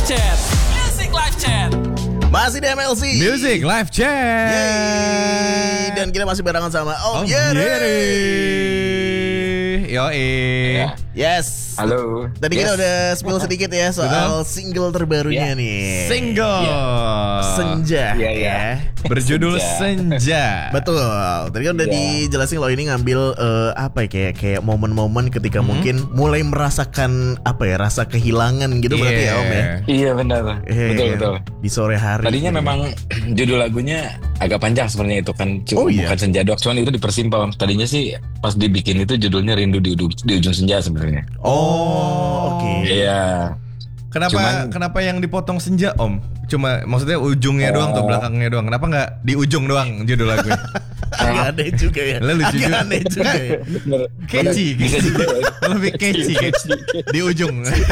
Chat. Music Live Chat. Masih di MLC Music Live Chat. Yeay. Dan kita masih barengan sama Om Yeri. Yoi. Yes. Halo. Tadi kita udah spill sedikit ya soal single terbarunya nih. Single Senja. Iya, iya. Ya. Berjudul Senja. Betul. Tadi kan udah dijelasin kalau ini ngambil apa ya kayak momen-momen ketika mungkin mulai merasakan apa ya rasa kehilangan gitu berarti ya Om ya. Iya benar. Betul. Di sore hari. Tadinya memang judul lagunya agak panjang sebenarnya itu kan, bukan Senja doang, cuman itu dipersimpel. Tadinya sih pas dibikin itu judulnya Rindu di ujung senja sebenarnya. Oh, oke. Iya. Kenapa yang dipotong senja Om? Cuma maksudnya ujungnya doang tuh, belakangnya doang. Kenapa nggak di ujung doang judul lagunya? Agak aneh juga ya. Lucu juga. Aneh juga ya. Catchy. Bisa juga. Lebih catchy. Di ujung.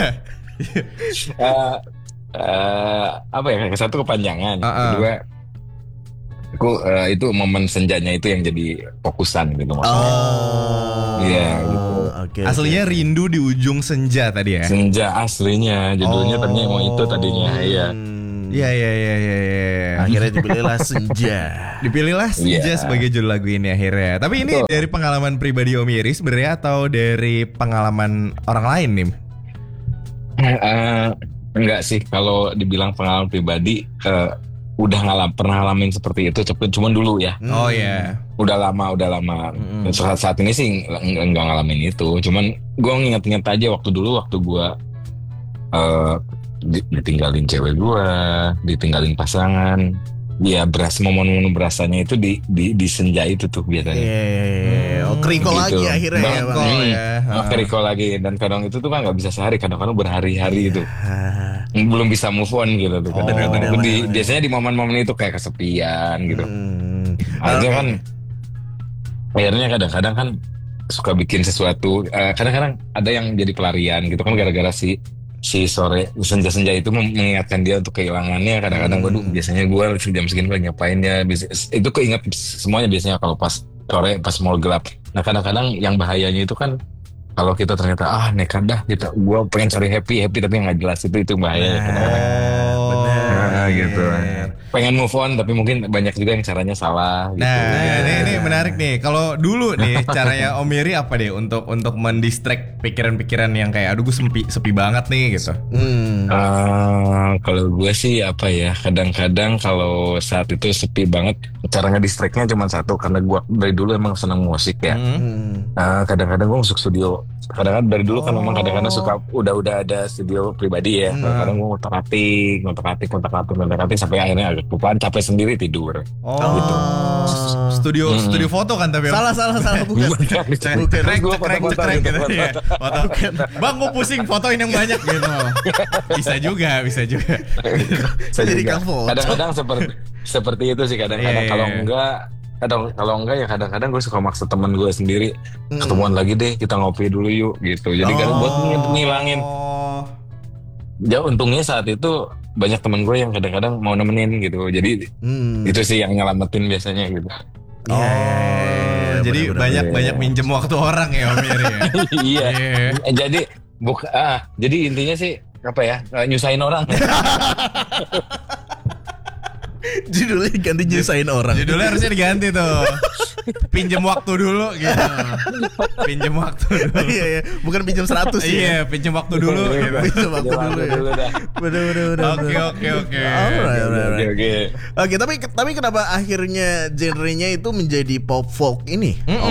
Apa ya? Satu kepanjangan, kedua aku itu momen senjanya itu yang jadi fokusan gitu maksudnya. Iya. Gitu. Okay, Aslinya Rindu di ujung senja tadi ya. Senja aslinya judulnya tadinya mau itu tadinya. Iya. Iya. Akhirnya dipilihlah Senja. Dipilihlah Senja sebagai judul lagu ini akhirnya. Tapi ini dari pengalaman pribadi Om Yeri sebenarnya atau dari pengalaman orang lain nih? Enggak sih, kalau dibilang pengalaman pribadi udah pernah ngalamin seperti itu, cuman dulu ya. Oh ya. Udah lama. Saat ini sih enggak ngalamin itu, cuman gue nginget-nginget aja waktu gue ditinggalin cewek gue, ditinggalin pasangan. Ya momen-momen berasanya itu di senja itu tuh biasanya. Keriko gitu. lagi akhirnya ya Bang. Keriko lagi, dan kadang itu tuh kan nggak bisa sehari, kadang-kadang berhari-hari itu. Belum bisa move on gitu tuh. Biasanya di momen-momen itu kayak kesepian gitu. Akhirnya kan kadang-kadang kan suka bikin sesuatu. Kadang-kadang ada yang jadi pelarian gitu kan, gara-gara si sore senja-senja itu mengingatkan dia untuk kehilangannya. Kadang-kadang biasanya gue jam segini lagi ngapain ya, itu keinget semuanya biasanya kalau pas sore, pas mau gelap. Nah kadang-kadang yang bahayanya itu kan kalau kita ternyata nekat dah kita, gue pengen cari happy tapi nggak jelas, itu bahaya. Benar gitu. Pengen move on tapi mungkin banyak juga yang caranya salah gitu. Nah, ini menarik nih. Kalau dulu nih caranya Om Yeri apa deh untuk mendistract pikiran-pikiran yang kayak aduh gue sepi banget nih gitu. Kalau gue sih apa ya, kadang-kadang kalau saat itu sepi banget, caranya distractnya cuma satu, karena gue dari dulu emang senang musik ya. Kadang-kadang gue masuk studio. Kadang-kadang dari dulu kan memang kadang-kadang suka udah ada studio pribadi ya. Kadang-kadang gue ngotak-atik sampai akhirnya agak kelupaan, capek sendiri, tidur. Gitu. Studio foto kan tapi Salah bukan. Cekrek gitu ya. Bang gue pusing fotoin yang banyak gitu. Bisa juga. Saya jadi foto. Kadang-kadang seperti itu sih kadang-kadang. Kalau enggak ya kadang-kadang gue suka maksa teman gue sendiri, ketemuan lagi deh, kita ngopi dulu yuk gitu. Jadi kan buat ngilangin. Ya untungnya saat itu banyak teman gue yang kadang-kadang mau nemenin gitu. Jadi itu sih yang nyelamatin biasanya gitu. Jadi banyak minjem waktu orang ya Om Yeri ya. Iya. Jadi intinya sih apa ya, nyusahin orang. Judulnya ganti nyusahin orang. Judulnya harusnya diganti tuh. Pinjem waktu dulu gitu. Pinjem waktu dulu. Iya. Bukan pinjem 100 ya. Iya, pinjem waktu dulu gitu. Pinjem waktu dulu ya. Bener. Oke. Alright. Oke, tapi kenapa akhirnya genrenya itu menjadi pop folk ini?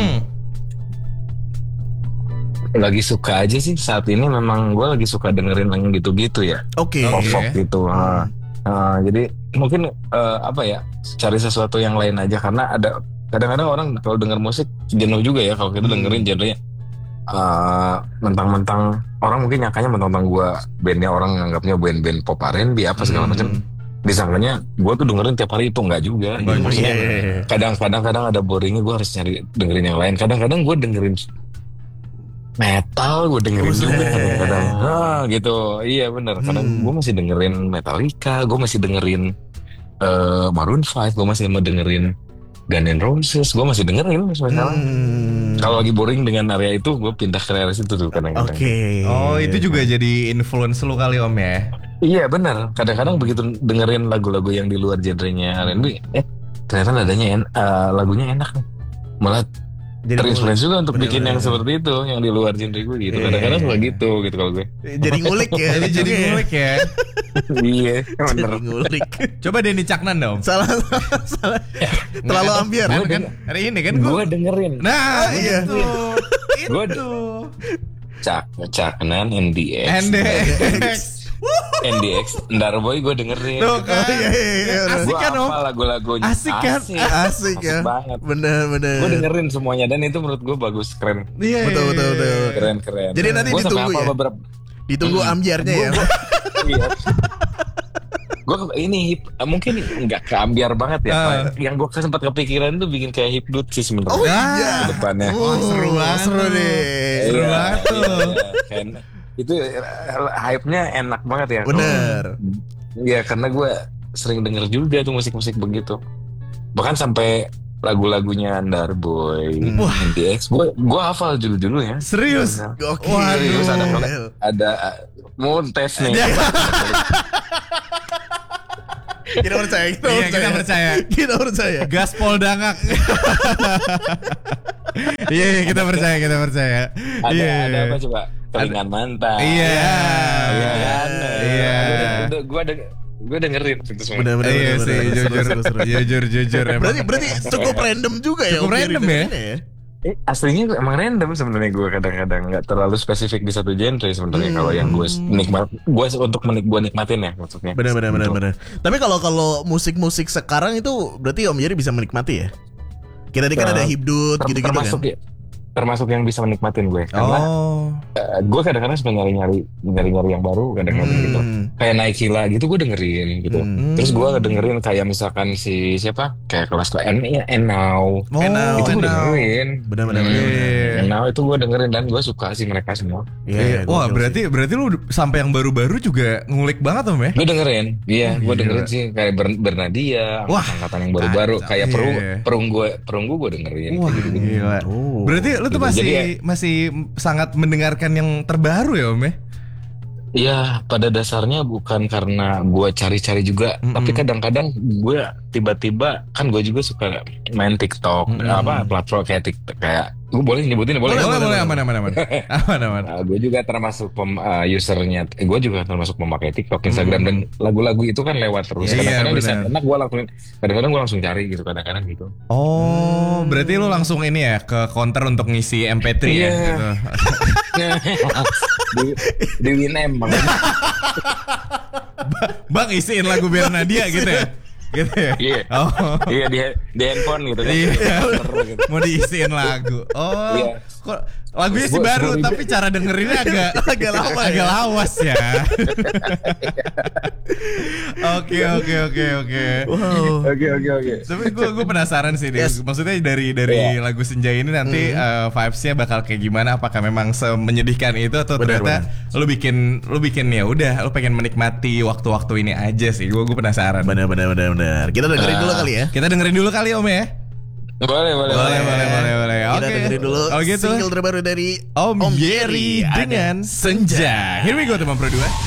Lagi suka aja sih saat ini, memang gue lagi suka dengerin yang gitu-gitu ya. Oke. Pop folk gitu. Jadi mungkin apa ya, cari sesuatu yang lain aja, karena ada kadang-kadang orang kalau denger musik jenuh juga ya kalau kita dengerin genrenya mentang-mentang orang mungkin nyangkanya mentang-mentang gue bandnya, orang nganggapnya band pop R&B apa segala macam, disangkanya gue tuh dengerin tiap hari, itu enggak juga. Maksudnya kadang-kadang ada boringnya, gue harus nyari dengerin yang lain. Kadang-kadang gue dengerin metal, gue dengerin juga kadang-kadang. Gitu. Iya benar. Kadang gue masih dengerin Metallica, gue masih dengerin Maroon 5, gue masih mau dengerin Guns N' Roses, gue masih dengerin sebenarnya. Kalau lagi boring dengan area itu, gue pindah ke area situ tuh kadang-kadang. Oke. Oh, itu juga jadi influence lu kali Om ya? Iya benar. Kadang-kadang begitu dengerin lagu-lagu yang di luar genrenya R&B, ternyata lagunya enak nih. Malah Jadi terinspirasi juga untuk bener, bikin bener, yang bener. seperti itu, yang di luar genre gue gitu. Iya, Kadang-kadang iya, suka iya. gitu kalau gue. Jadi ngulik ya. Jadi ya. ngulik ya. Iya, bener. Jadi ngulik. Coba Denny Caknan dong. Salah. Terlalu ambiar. Kan hari ini kan Gue dengerin. Nah, iya. itu. Gue Caknan, NDX. NDX, Ndarboy gue dengerin. Tuh kan. Iya. Asik Gue kan Om? hafal lagu-lagunya. Asik kan? Asik ya. banget. Bener. Gue dengerin semuanya dan itu menurut gue bagus, keren. Iya. Betul. Keren. Jadi nanti Gua sampai ditunggu hafal ya? beberapa. Ditunggu ambiarnya ya. Iya. Gue ini mungkin nggak keambiar banget ya. Yang gue sempat kepikiran tuh bikin kayak hipdut sih sebenarnya. Oh iya. Ke depannya. Seru banget. Seru nih. Seru Iya, banget tuh. kan. Itu hype-nya enak banget ya. Bener. Iya, karena gue sering denger juga tuh musik-musik begitu. Bahkan sampai lagu-lagunya Ndarboy, NDX, gue hafal judul-judulnya. Serius? Gokil. Serius, ada mau tes nih. Kita percaya. Iya, kita percaya. Kita percaya. Gaspol Dangak. Iya, kita percaya. Ada apa coba? Telingan mantan. Iya. kan? Iya. Gue dengerin itu semua. Bener. Iya sih, jujur. Berarti cukup random juga ya. Cukup Om random Jerry ya? ini Aslinya emang random sebenarnya gue kadang-kadang nggak terlalu spesifik di satu genre sebenarnya kalau yang gue nikmatin ya maksudnya. Bener. Tapi kalau musik-musik sekarang itu berarti Om Jerry bisa menikmati ya? Kita tadi kan ada hibdut gitu-gitu termasuk kan? termasuk yang bisa menikmatin gue karena gue kadang-kadang suka nyari yang baru kadang-kadang gitu kayak Naikila gitu gue dengerin gitu terus gue dengerin kayak misalkan si siapa kayak kelas Now itu gue dengerin Bener. Now itu gue dengerin dan gue suka sih mereka semua. Iya. Wah, berarti lu sampai yang baru-baru juga ngulik banget Om ya? Gue dengerin, gue dengerin sih kayak Bernadia, angkatan yang baru-baru kayak Perunggu gue dengerin. Wah, gitu. gila. Berarti lu tuh Jadi masih sangat mendengarkan yang terbaru ya Om ya? Iya, pada dasarnya bukan karena gue cari-cari juga, tapi kadang-kadang gue tiba-tiba kan gue juga suka main TikTok, platform kayak TikTok kayak gue boleh nyebutin Boleh, aman. Gue juga termasuk usernya, gue juga termasuk pemakai TikTok, Instagram dan lagu-lagu itu kan lewat terus. Kadang-kadang di saat enak gue langsung, kadang-kadang gue langsung cari gitu, kadang-kadang gitu. Oh, berarti lu langsung ini ya ke counter untuk ngisi MP3 ya? Gitu. di Winem Bang isiin lagu Bernadia gitu ya? Gitu ya? Iya. Oh. Iya di handphone gitu kan. Iya. Gitu. Mau diisiin lagu. Oh. Iya. Kok lagunya sih baru tapi cara dengerinnya agak lawas ya. Oke. Wow. Oke. Tapi gue penasaran sih nih. Maksudnya dari lagu Senja ini nanti vibes-nya bakal kayak gimana? Apakah memang semenyedihkan itu atau ternyata lu bikin ya udah lu pengen menikmati waktu-waktu ini aja sih. Gue penasaran. Bener. Kita dengerin dulu kali ya. Kita dengerin dulu kali Om ya. Boleh. Kita dengerin dulu gitu. single terbaru dari Om Jerry dengan Senja. Here we go teman Pro 2.